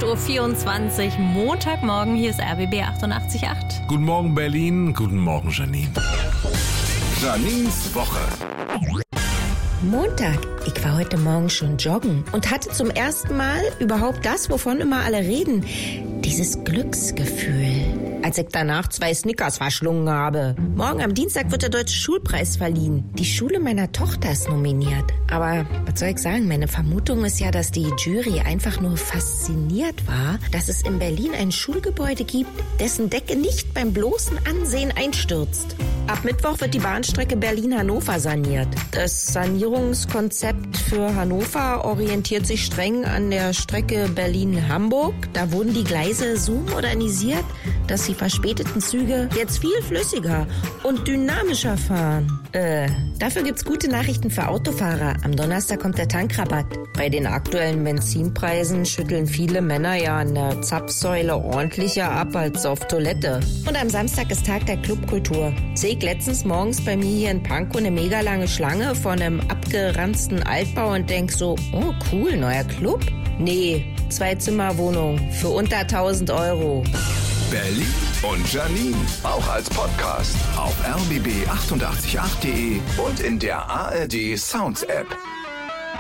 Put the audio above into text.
8:24 Uhr, Montagmorgen. Hier ist RBB 88.8. Guten Morgen, Berlin. Guten Morgen, Janine. Janines Woche. Montag. Ich war heute Morgen schon joggen und hatte zum ersten Mal überhaupt das, wovon immer alle reden. Dieses Glücksgefühl. Als ich danach 2 Snickers verschlungen habe. Morgen am Dienstag wird der Deutsche Schulpreis verliehen. Die Schule meiner Tochter ist nominiert. Aber was soll ich sagen? Meine Vermutung ist ja, dass die Jury einfach nur fasziniert war, dass es in Berlin ein Schulgebäude gibt, dessen Decke nicht beim bloßen Ansehen einstürzt. Ab Mittwoch wird die Bahnstrecke Berlin-Hannover saniert. Das Sanierungskonzept für Hannover orientiert sich streng an der Strecke Berlin-Hamburg. Da wurden die Gleise so modernisiert, dass die verspäteten Züge jetzt viel flüssiger und dynamischer fahren. Dafür gibt's gute Nachrichten für Autofahrer. Am Donnerstag kommt der Tankrabatt. Bei den aktuellen Benzinpreisen schütteln viele Männer ja an der Zapfsäule ordentlicher ab als auf Toilette. Und am Samstag ist Tag der Clubkultur. Sehe ich letztens morgens bei mir hier in Pankow eine mega lange Schlange vor einem abgeranzten Altbau und denk so, oh cool, neuer Club? Nee, 2-Zimmer-Wohnung für unter 1.000 Euro. Berlin und Janine, auch als Podcast auf rbb888.de und in der ARD Sounds App.